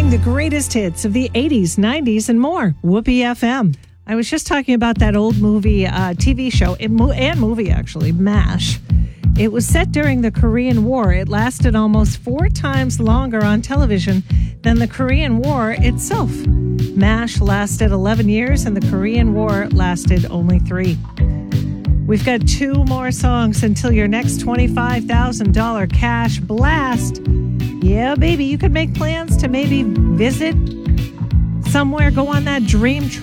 playing the greatest hits of the 80s, 90s, and more. Whoopee FM. I was just talking about that old movie, TV show, and movie, actually, MASH. It was set during the Korean War. It lasted almost 4 times longer on television than the Korean War itself. MASH lasted 11 years, and the Korean War lasted only 3. We've got 2 more songs until your next $25,000 cash blast. Yeah, baby, you could make plans to maybe visit somewhere, go on that dream trip.